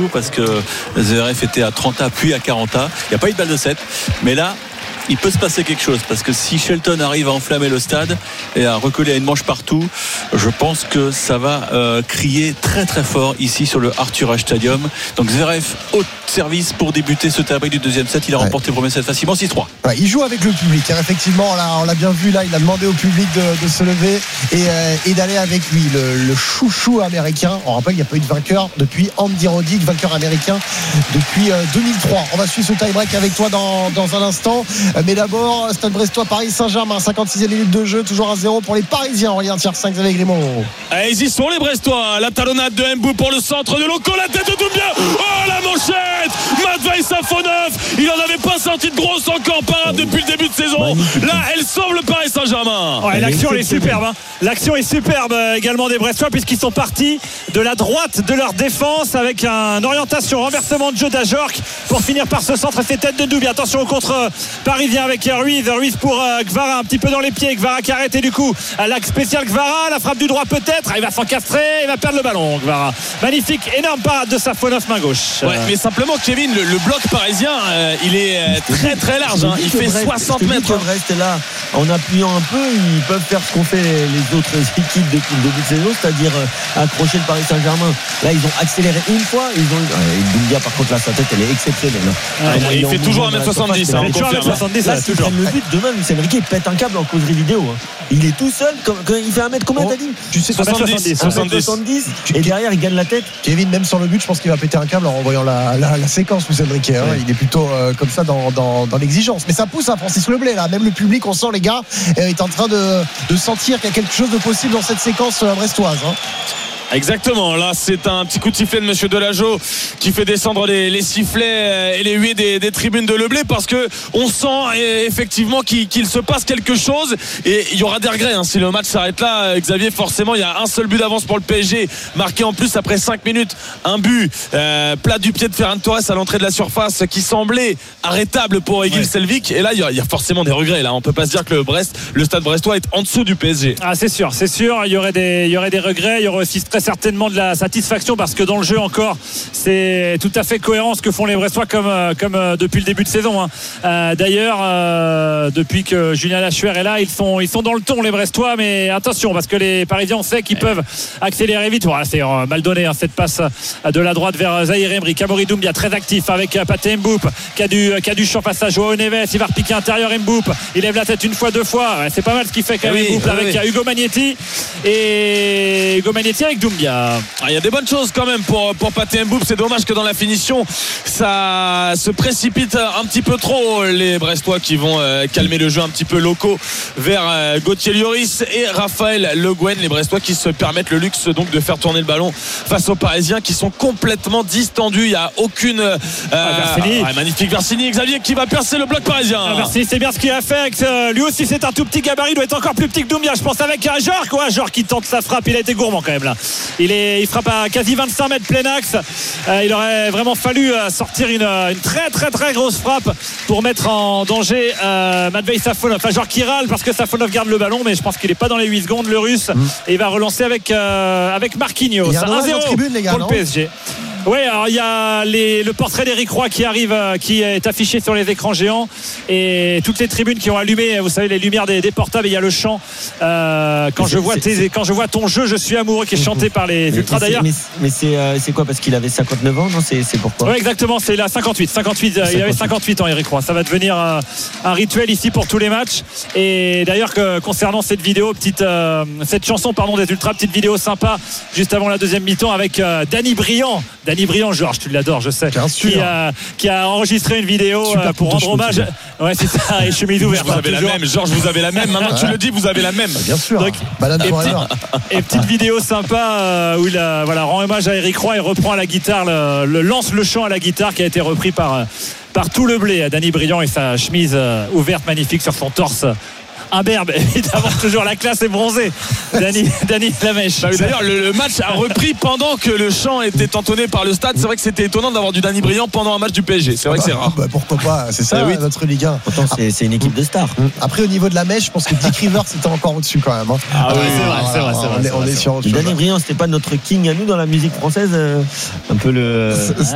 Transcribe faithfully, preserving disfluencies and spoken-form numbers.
tout parce que Zverev était à trente A puis à quarante A. Il n'y a pas eu de balle de set, mais là il peut se passer quelque chose parce que si Shelton arrive à enflammer le stade et à recoller à une manche partout, je pense que ça va euh, crier très très fort ici sur le Arthur Ashe Stadium. Donc Zverev au service pour débuter ce tie-break du deuxième set. Il a ouais. remporté le premier set facilement six trois. Ouais, il joue avec le public. Alors effectivement, on l'a, on l'a bien vu là. Il a demandé au public de, de se lever et, euh, et d'aller avec lui. Le, le chouchou américain. On rappelle, il n'y a pas eu de vainqueur depuis Andy Roddick, vainqueur américain depuis euh, deux mille trois. On va suivre ce tie-break avec toi dans, dans un instant. Mais d'abord, Stade Brestois, Paris Saint-Germain, cinquante-sixième minute de jeu, toujours à zéro pour les Parisiens. On regarde tiers cinq avec Grémont. Et ils y sont les Brestois. La talonnade de Mbou pour le centre de Loco, la tête de Doumbia. Oh la manchette, Matvei Safonov. Il en avait pas sorti de grosse encore parade depuis le début de saison. Là, elle sauve le Paris Saint-Germain. Ouais, l'action elle est superbe. Hein. L'action est superbe également des Brestois puisqu'ils sont partis de la droite de leur défense avec une orientation renversement de jeu d'Ajorc pour finir par ce centre. C'est tête de Doumbia. Attention au contre Paris vient avec Ruiz, Ruiz pour euh, Gvara un petit peu dans les pieds, Gvara qui a arrêté du coup l'axe spécial Gvara, la frappe du droit peut-être, il va s'encastrer, il va perdre le ballon Gvara. Magnifique, énorme parade de Safonov main gauche. Ouais, mais simplement Kevin, le, le bloc parisien euh, il est euh, très très large, hein. Il fait Brest, soixante mètres. Le reste est là, en appuyant un peu, ils peuvent faire ce qu'ont fait les autres équipes depuis le début de saison, c'est-à-dire euh, accrocher le Paris Saint-Germain. Là ils ont accéléré une fois, ils ont euh, Doumbia par contre là sa tête elle est exceptionnelle. Ouais, il, il fait toujours un mètre soixante-dix, hein, on confirme. Là, s'ils prennent le but, demain, Luis Enrique il pète un câble en causerie vidéo. Hein. Il est tout seul, quand, quand il fait un mètre, combien oh, t'as dit tu sais, soixante-dix, soixante-dix. soixante-dix et derrière, il gagne la tête. Kevin, même sur le but, je pense qu'il va péter un câble en revoyant la, la, la séquence, Luis Enrique. Hein. Ouais. Il est plutôt euh, comme ça dans, dans, dans l'exigence. Mais ça pousse à Francis Leblay, là. Même le public, on sent, les gars, euh, est en train de, de sentir qu'il y a quelque chose de possible dans cette séquence euh, brestoise. Hein. Exactement, là c'est un petit coup de sifflet de Monsieur Delageau qui fait descendre les, les sifflets et les huées des, des tribunes de Leblay parce que on sent effectivement qu'il, qu'il se passe quelque chose et il y aura des regrets hein, si le match s'arrête là. Xavier, forcément il y a un seul but d'avance pour le P S G, marqué en plus après cinq minutes, un but euh, plat du pied de Ferran Torres à l'entrée de la surface qui semblait arrêtable pour Egil ouais. Selvik, et là il y, a, il y a forcément des regrets là. On peut pas se dire que le Brest, le Stade Brestois est en dessous du P S G. Ah c'est sûr, c'est sûr, il y aurait des, il y aurait des regrets, il y aurait aussi très certainement de la satisfaction parce que dans le jeu encore c'est tout à fait cohérent ce que font les Brestois comme, comme depuis le début de saison hein. euh, d'ailleurs euh, depuis que Julien Lachuer est là ils sont, ils sont dans le ton les Brestois, mais attention parce que les Parisiens on sait qu'ils peuvent accélérer vite. Voilà, c'est euh, mal donné hein, cette passe de la droite vers Zahir Emery. Amaury Doumbia très actif avec Pathé Mboup qui a du, qui a du champ face à Joao Neves, il va repiquer intérieur Mboup, il lève la tête une fois deux fois, ouais, c'est pas mal ce qu'il fait quand même oui, Mboup oui, avec oui. Hugo Magnetti et Hugo Magnetti avec Doumbia. Il y a des bonnes choses quand même pour, pour Pathé Mboup. C'est dommage que dans la finition ça se précipite un petit peu trop. Les Brestois qui vont euh, calmer le jeu un petit peu locaux vers euh, Gauthier Lloris et Raphaël Le Guen. Les Brestois qui se permettent le luxe donc de faire tourner le ballon face aux Parisiens qui sont complètement distendus. Il n'y a aucune euh, ah, ah, magnifique Versini, Xavier qui va percer le bloc parisien. Ah, Versini, c'est bien ce qu'il a fait avec ce, lui aussi c'est un tout petit gabarit, il doit être encore plus petit que Doumbia je pense, avec un Jorg quoi, Jorg qui tente sa frappe, il a été gourmand quand même là. Il est il frappe à quasi vingt-cinq mètres plein axe. Euh, il aurait vraiment fallu euh, sortir une, une très très très grosse frappe pour mettre en danger euh, Matvei Safonov. Enfin, genre qui râle parce que Safonov garde le ballon, mais je pense qu'il n'est pas dans les huit secondes, le Russe. Mmh. Et il va relancer avec, euh, avec Marquinhos. un zéro pour le P S G. Oui, alors il y a les, le portrait d'Éric Roy qui arrive, euh, qui est affiché sur les écrans géants et toutes les tribunes qui ont allumé, vous savez, les lumières des, des portables. Et il y a le chant euh, quand je vois tes, quand je vois ton jeu, je suis amoureux, qui est chanté par les mais, ultras mais d'ailleurs. Mais, mais c'est, euh, c'est quoi parce qu'il avait cinquante-neuf ans, non c'est, c'est pourquoi? Oui, exactement, c'est la cinquante-huit, cinquante-huit, cinquante-huit. Il avait cinquante-huit ans, Éric Roy. Ça va devenir euh, un rituel ici pour tous les matchs. Et d'ailleurs, que, concernant cette vidéo, petite, euh, cette chanson, pardon, des ultras, petite vidéo sympa juste avant la deuxième mi-temps avec euh, Danny Briand. Danny Briand, Georges, tu l'adores, je sais. Qui a, qui a enregistré une vidéo euh, pour rendre hommage. Ouais, c'est ça. Et chemise ouverte. Vous avez la même, Georges, vous avez la même. Maintenant que tu le dis, vous avez la même. Bien sûr. Donc, et, petit, et petite vidéo sympa euh, où il a, voilà, rend hommage à Éric Roy et reprend à la guitare, le, le lance le chant à la guitare qui a été repris par, par tout le blé. Danny Briand et sa chemise euh, ouverte magnifique sur son torse. Imberbe, évidemment, toujours la classe est bronzée. Dany, Dany Lamèche. Bah, d'ailleurs, le, le match a repris pendant que le chant était entonné par le stade. C'est vrai que c'était étonnant d'avoir du Danny Briand pendant un match du P S G. C'est vrai bah, que c'est rare. Bah, pourquoi pas, c'est ça, oui. Notre Ligue un. Pourtant, c'est, c'est une équipe de stars. Après, au niveau de la mèche, je pense que Dick Rivers était encore au-dessus quand même. Hein. Ah oui, c'est vrai, c'est vrai. C'est vrai, on est, on est sur autre chose. Danny Briand, c'était pas notre king à nous dans la musique française. Un peu le.